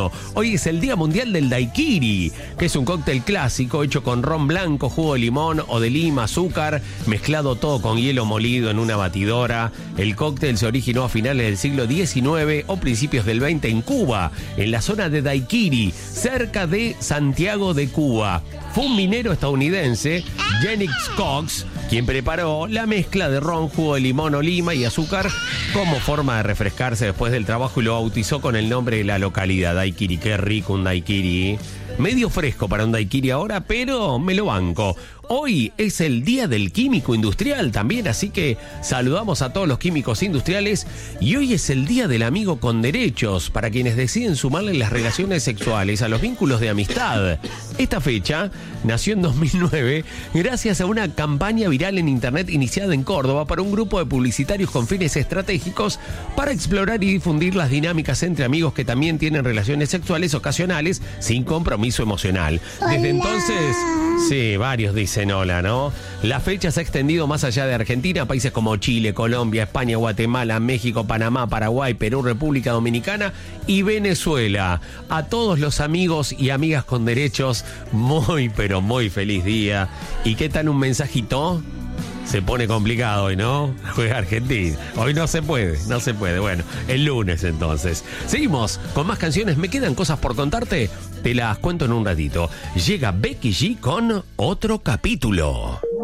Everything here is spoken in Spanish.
bueno. Hoy es el Día Mundial del Daiquiri, que es un cóctel clásico hecho con ron blanco, jugo de limón o de lima, azúcar, mezclado todo con hielo molido en una batidora. El cóctel se originó a finales del siglo XIX o principios del XX en Cuba, en la zona de Daiquiri, cerca de Santiago de Cuba. Fue un minero estadounidense, Jennings Cox, quien preparó la mezcla de ron, jugo de limón o lima y azúcar como forma de refrescarse después del trabajo y lo bautizó con el nombre de la localidad, Daiquiri. Qué rico un daiquiri. Medio fresco para un daiquiri ahora, pero me lo banco. Hoy es el Día del Químico Industrial también, así que saludamos a todos los químicos industriales. Y hoy es el Día del Amigo con Derechos, para quienes deciden sumarle las relaciones sexuales a los vínculos de amistad. Esta fecha nació en 2009 gracias a una campaña viral en internet iniciada en Córdoba para un grupo de publicitarios con fines estratégicos para explorar y difundir las dinámicas entre amigos que también tienen relaciones sexuales ocasionales sin compromiso emocional. Desde entonces, sí, varios dicen hola, ¿no? La fecha se ha extendido más allá de Argentina a países como Chile, Colombia, España, Guatemala, México, Panamá, Paraguay, Perú, República Dominicana y Venezuela. A todos los amigos y amigas con derechos, muy pero muy feliz día. ¿Y qué tal un mensajito? Se pone complicado hoy, ¿no? Juega Argentina. Hoy no se puede. Bueno, el lunes entonces. Seguimos con más canciones. Me quedan cosas por contarte. Te las cuento en un ratito. Llega Becky G con otro capítulo.